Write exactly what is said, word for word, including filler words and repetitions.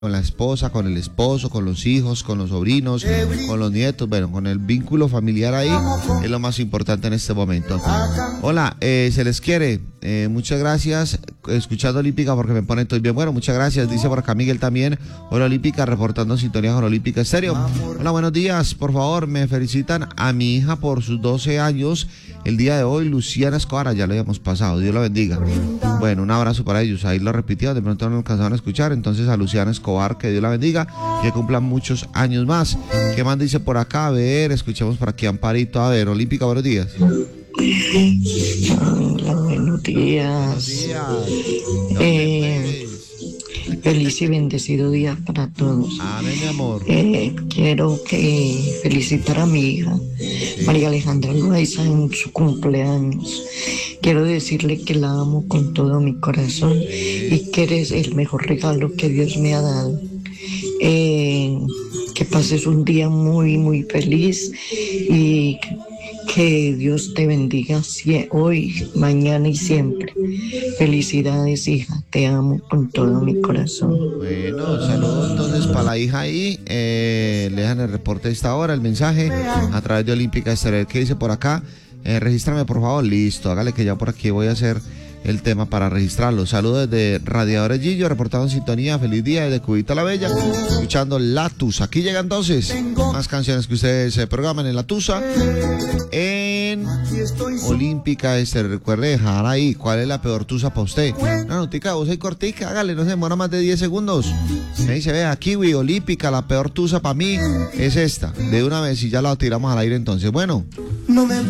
con la esposa, con el esposo, con los hijos, con los sobrinos, con los nietos, bueno, con el vínculo familiar ahí es lo más importante en este momento. Hola, eh, se les quiere, eh, muchas gracias, escuchando Olímpica porque me pone todo bien, bueno, muchas gracias, dice por acá Miguel también, hola Olímpica, reportando sintonía con Olímpica Estéreo. Hola, buenos días, por favor, me felicitan a mi hija por sus doce años, el día de hoy, Luciana Escobar, ya lo habíamos pasado, Dios la bendiga. Bueno, un abrazo para ellos, ahí lo repitió, de pronto no alcanzaron a escuchar, entonces a Luciana Escobar, que Dios la bendiga, que cumplan muchos años más. ¿Qué más dice por acá? A ver, escuchemos por aquí a Amparito, a ver, Olímpica, buenos días. Hola, buenos días. Buenos días. Eh, feliz y bendecido día para todos. Amén, mi amor. Eh, quiero que felicitar a mi hija, Sí. María Alejandra Loaiza, en su cumpleaños. Quiero decirle que la amo con todo mi corazón y que eres el mejor regalo que Dios me ha dado. Eh, que pases un día muy, muy feliz y que Dios te bendiga hoy, mañana y siempre. Felicidades, hija. Te amo con todo mi corazón. Bueno, saludos entonces para la hija ahí. Eh, le dejan el reporte de esta hora, el mensaje a través de Olímpica Estéreo. ¿Qué dice por acá? Eh, regístrame por favor, listo, hágale que ya por aquí voy a hacer el tema para registrarlo. Saludos desde Radiadores Gillo, reportado en sintonía, feliz día desde Cubita la Bella, escuchando La Tusa. Aquí llega entonces más canciones que ustedes se programan en La Tusa, en Olímpica Este. Recuerde dejar ahí cuál es la peor tusa para usted. Una notica, vos ahí cortica, hágale, no se demora más de diez segundos. Ahí se ve, aquí, Kiwi, Olímpica, la peor tusa para mí es esta, de una vez y ya la tiramos al aire entonces. Bueno. No me